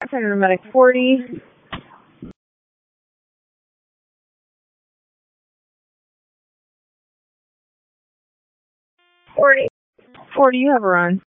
Center Medic 40. 40, you have a run.